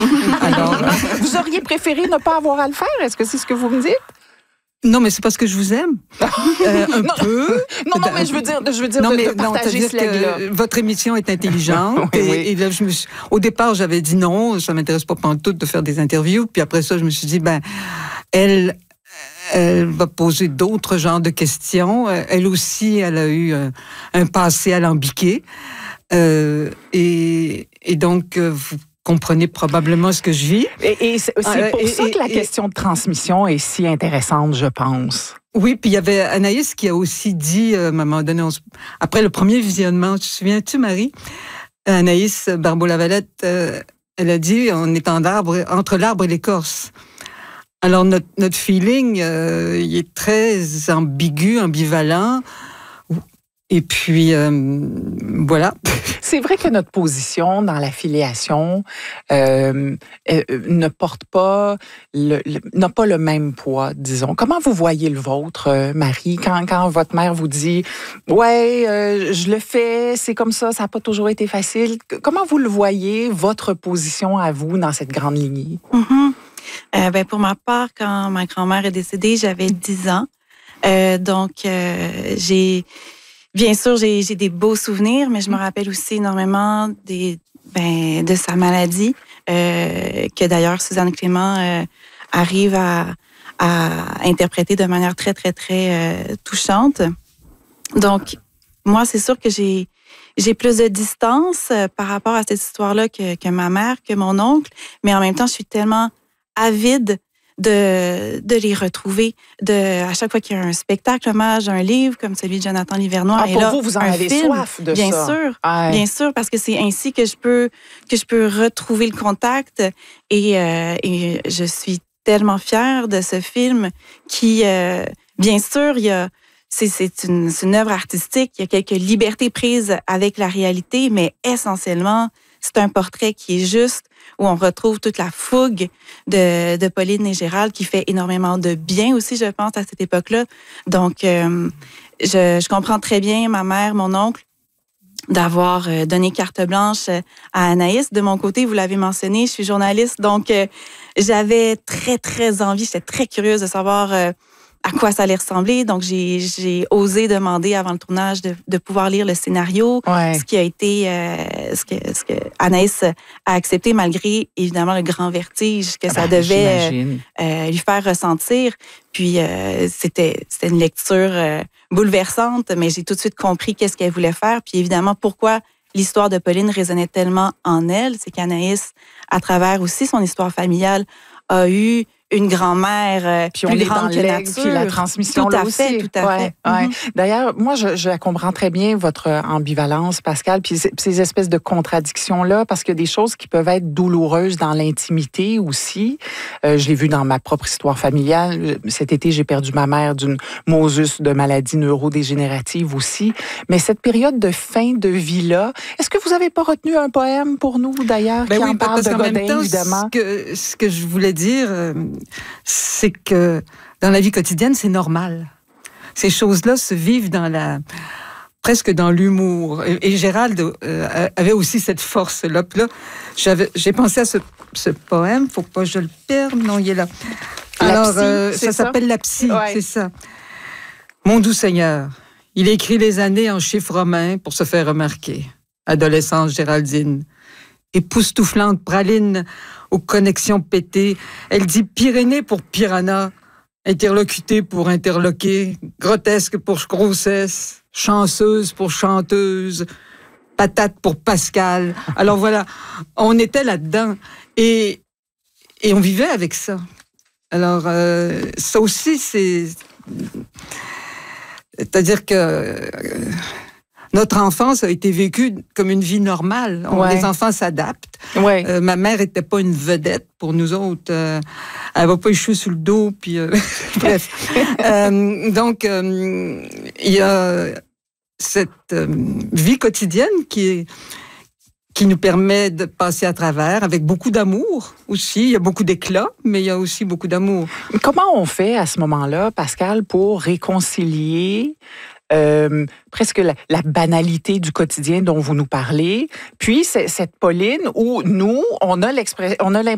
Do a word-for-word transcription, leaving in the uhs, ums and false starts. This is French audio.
Alors, euh... vous auriez préféré ne pas avoir à le faire? Est-ce que c'est ce que vous me dites? Non, mais c'est parce que je vous aime. Euh, un non, peu. Non, non, mais je veux dire, je veux dire non, de, mais, de partager non, ce leg-là. Votre émission est intelligente. oui, et, oui. et là, je me suis, au départ, j'avais dit non, ça m'intéresse pas pantoute de faire des interviews. Puis après ça, je me suis dit, ben, elle, elle va poser d'autres genres de questions. Elle aussi, elle a eu un, un passé alambiqué. Euh, et, et donc, vous comprenez probablement ce que je vis. Et, et c'est, c'est pour euh, ça et, que la et, question de transmission est si intéressante, je pense. Oui, puis il y avait Anaïs qui a aussi dit, euh, à un moment donné, on se... après le premier visionnement, tu te souviens-tu, Marie? Anaïs Barbeau-Lavalette, euh, elle a dit, on est en arbre, entre l'arbre et l'écorce. Alors, notre, notre feeling, euh, il est très ambigu, ambivalent. Et puis, euh, voilà. C'est vrai que notre position dans l'affiliation euh, euh, ne porte pas, le, le, n'a pas le même poids, disons. Comment vous voyez le vôtre, euh, Marie, quand, quand votre mère vous dit « Ouais, euh, je le fais, c'est comme ça, ça n'a pas toujours été facile ». Comment vous le voyez, votre position à vous dans cette grande lignée? Mm-hmm. Euh, ben, pour ma part, quand ma grand-mère est décédée, j'avais dix ans. Euh, donc, euh, j'ai... Bien sûr, j'ai, j'ai des beaux souvenirs, mais je me rappelle aussi énormément des, ben, de sa maladie, euh, que d'ailleurs Suzanne Clément euh, arrive à, à interpréter de manière très, très, très euh, touchante. Donc, moi, c'est sûr que j'ai, j'ai plus de distance euh, par rapport à cette histoire-là que, que ma mère, que mon oncle, mais en même temps, je suis tellement avide de, de les retrouver. De, à chaque fois qu'il y a un spectacle, hommage, un livre comme celui de Jonathan Livernois. Ah, et pour là, vous, vous en un avez film, soif de bien ça. Sûr, ouais. Bien sûr, parce que c'est ainsi que je peux, que je peux retrouver le contact. Et, euh, et je suis tellement fière de ce film qui, euh, bien sûr, il y a, c'est, c'est, une, c'est une œuvre artistique, il y a quelques libertés prises avec la réalité, mais essentiellement, c'est un portrait qui est juste, où on retrouve toute la fougue de, de Pauline et Gérald, qui fait énormément de bien aussi, je pense, à cette époque-là. Donc, euh, je, je comprends très bien ma mère, mon oncle, d'avoir donné carte blanche à Anaïs. De mon côté, vous l'avez mentionné, je suis journaliste, donc euh, j'avais très, très envie, j'étais très curieuse de savoir euh, à quoi ça allait ressembler. Donc, j'ai, j'ai osé demander avant le tournage de, de pouvoir lire le scénario, ouais. ce qui a été, euh, ce, que, ce que Anaïs a accepté malgré, évidemment, le grand vertige que ça ben, devait euh, euh, lui faire ressentir. Puis, euh, c'était, c'était une lecture euh, bouleversante, mais j'ai tout de suite compris qu'est-ce qu'elle voulait faire. Puis, évidemment, pourquoi l'histoire de Pauline résonnait tellement en elle, c'est qu'Anaïs, à travers aussi son histoire familiale, a eu une grand-mère euh, puis plus on est grande dans que le nature. Puis la transmission tout à là aussi. fait, tout à ouais, fait. Ouais. Mm-hmm. D'ailleurs, moi, je, je comprends très bien votre ambivalence, Pascal, puis ces, ces espèces de contradictions-là, parce qu'il y a des choses qui peuvent être douloureuses dans l'intimité aussi. Euh, je l'ai vu dans ma propre histoire familiale. Cet été, j'ai perdu ma mère d'une mosus de maladie neurodégénérative aussi. Mais cette période de fin de vie-là, est-ce que vous n'avez pas retenu un poème pour nous, d'ailleurs, ben qui oui, en parle de Godin, temps, évidemment? Ce que, ce que je voulais dire, euh, c'est que dans la vie quotidienne, c'est normal. Ces choses-là se vivent dans la, presque dans l'humour. Et, et Gérald euh, avait aussi cette force-là. Puis là, j'avais, j'ai pensé à ce, ce poème. Faut pas que je le perde. Non, il est là. La Alors, psy, euh, c'est ça, ça s'appelle La Psy, ouais. c'est ça. Mon doux Seigneur, il écrit les années en chiffres romains pour se faire remarquer. Adolescence Géraldine. Époustouflante praline aux connexions pétées. Elle dit Pyrénées pour piranha, interlocuté pour interloquer, grotesque pour grossesse, chanceuse pour chanteuse, patate pour Pascal. Alors voilà, on était là-dedans et, et on vivait avec ça. Alors, euh, ça aussi, c'est... C'est-à-dire que... Euh, notre enfance a été vécue comme une vie normale. On, ouais. Les enfants s'adaptent. Ouais. Euh, ma mère n'était pas une vedette pour nous autres. Euh, elle va pas les cheveux sur le dos. Puis, euh, bref. euh, donc, euh, il y a cette euh, vie quotidienne qui est qui nous permet de passer à travers avec beaucoup d'amour aussi. Il y a beaucoup d'éclat, mais il y a aussi beaucoup d'amour. Comment on fait à ce moment-là, Pascal, pour réconcilier Euh, presque la, la banalité du quotidien dont vous nous parlez, puis c'est, cette Pauline où nous, on a, l'express, on a